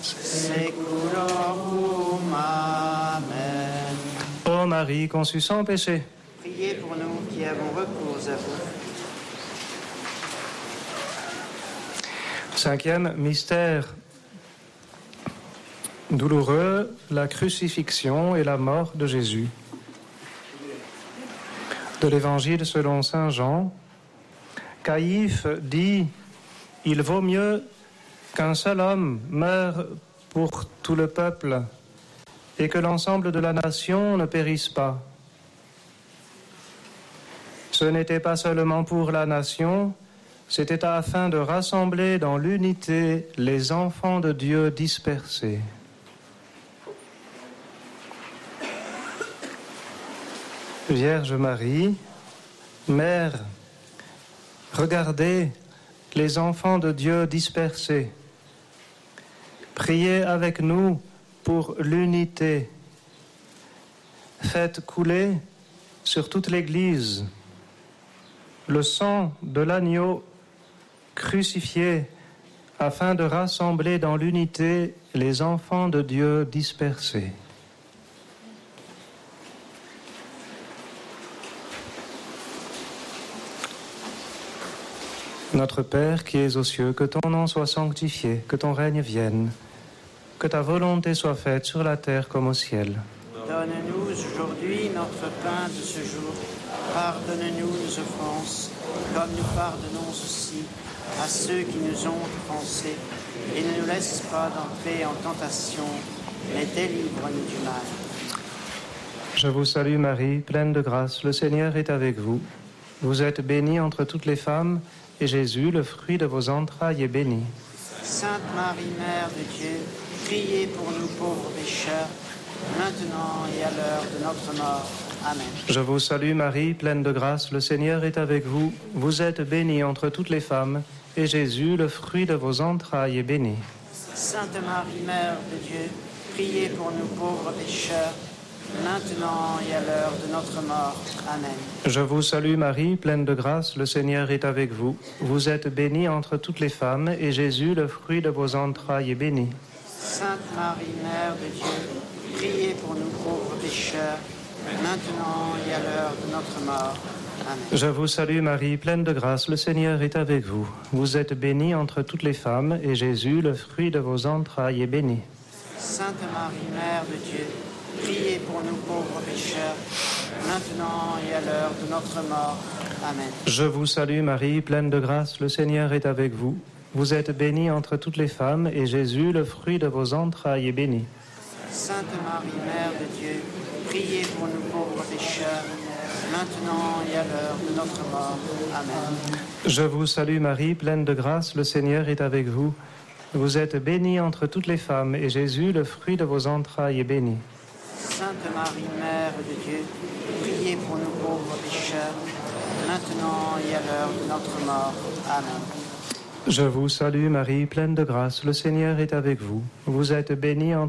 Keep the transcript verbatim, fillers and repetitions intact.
Seculorum. Amen. Ô Marie, conçue sans péché, Priez pour nous qui avons recours à vous. Cinquième mystère douloureux, la crucifixion et la mort de Jésus. De l'Évangile selon saint Jean, Caïphe dit « Il vaut mieux qu'un seul homme meure pour tout le peuple et que l'ensemble de la nation ne périsse pas. » Ce n'était pas seulement pour la nation, c'était afin de rassembler dans l'unité les enfants de Dieu dispersés. Vierge Marie, Mère, regardez les enfants de Dieu dispersés. Priez avec nous pour l'unité. Faites couler sur toute l'Église le sang de l'agneau crucifié afin de rassembler dans l'unité les enfants de Dieu dispersés. Notre Père qui es aux cieux, que ton nom soit sanctifié, que ton règne vienne, que ta volonté soit faite sur la terre comme au ciel. Donne-nous aujourd'hui notre pain de ce jour. Pardonne-nous nos offenses, comme nous pardonnons aussi à ceux qui nous ont offensés. Et ne nous laisse pas entrer en tentation, mais délivre-nous du mal. Je vous salue Marie, pleine de grâce, le Seigneur est avec vous. Vous êtes bénie entre toutes les femmes, et Jésus, le fruit de vos entrailles, est béni. Sainte Marie, Mère de Dieu, priez pour nous pauvres pécheurs, maintenant et à l'heure de notre mort. Amen. Je vous salue Marie, pleine de grâce, le Seigneur est avec vous. Vous êtes bénie entre toutes les femmes, et Jésus, le fruit de vos entrailles, est béni. Sainte Marie, Mère de Dieu, priez pour nous pauvres pécheurs, maintenant et à l'heure de notre mort. Amen. Je vous salue Marie, pleine de grâce, le Seigneur est avec vous. Vous êtes bénie entre toutes les femmes, et Jésus, le fruit de vos entrailles, est béni. Sainte Marie, Mère de Dieu, priez pour nous pauvres pécheurs, maintenant et à l'heure de notre mort. Amen. Je vous salue Marie, pleine de grâce, le Seigneur est avec vous. Vous êtes bénie entre toutes les femmes, et Jésus, le fruit de vos entrailles, est béni. Sainte Marie, Mère de Dieu, priez pour nous pauvres pécheurs, maintenant et à l'heure de notre mort. Amen. Je vous salue Marie, pleine de grâce, le Seigneur est avec vous. Vous êtes bénie entre toutes les femmes, et Jésus, le fruit de vos entrailles, est béni. Sainte Marie, Mère de Dieu, priez pour nous pauvres pécheurs, maintenant et à l'heure de notre mort. Amen. Je vous salue Marie, pleine de grâce, le Seigneur est avec vous. Vous êtes bénie entre toutes les femmes, et Jésus, le fruit de vos entrailles, est béni. Sainte Marie, Mère de Dieu, priez pour nous pauvres pécheurs, maintenant et à l'heure de notre mort. Amen. Je vous salue Marie, pleine de grâce, le Seigneur est avec vous. Vous êtes bénie entre